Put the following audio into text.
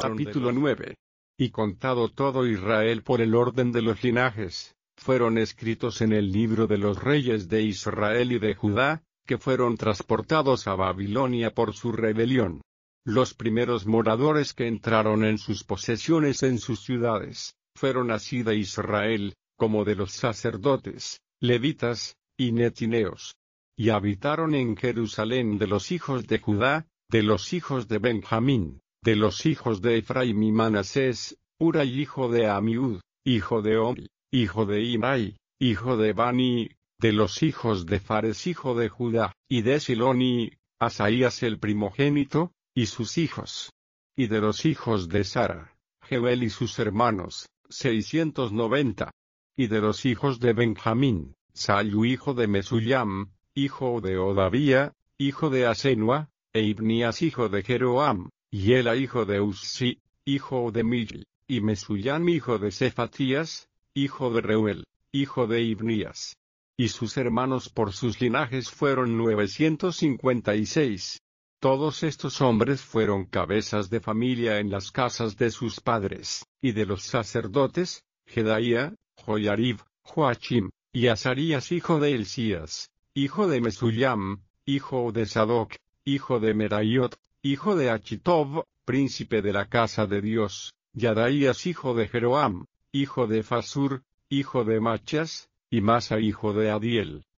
Capítulo 9. Y contado todo Israel por el orden de los linajes, fueron escritos en el libro de los reyes de Israel y de Judá, que fueron transportados a Babilonia por su rebelión. Los primeros moradores que entraron en sus posesiones en sus ciudades, fueron así de Israel, como de los sacerdotes, levitas, y netineos. Y habitaron en Jerusalén de los hijos de Judá, de los hijos de Benjamín, de los hijos de Efraim y Manasés, Uray hijo de Amiud, hijo de Omri, hijo de Imrai, hijo de Bani, de los hijos de Fares hijo de Judá, y de Siloni, Asaías el primogénito, y sus hijos. Y de los hijos de Sara, Jeuel y sus hermanos, 690. Y de los hijos de Benjamín, Sallu hijo de Mesullam, hijo de Odavía, hijo de Asenua, e Ibnías hijo de Jeroam, y Ela hijo de Uzzi, hijo de Mili, y Mesullam hijo de Cefatías, hijo de Reuel, hijo de Ibnías. Y sus hermanos por sus linajes fueron 956. Todos estos hombres fueron cabezas de familia en las casas de sus padres, y de los sacerdotes, Jedaía, Joyarib, Joachim, y Azarías hijo de Hilcías, hijo de Mesullam, hijo de Sadoc, hijo de Meraiot, hijo de Achitob, príncipe de la casa de Dios, Yadaías hijo de Jeroam, hijo de Fasur, hijo de Machas, y Masa hijo de Adiel,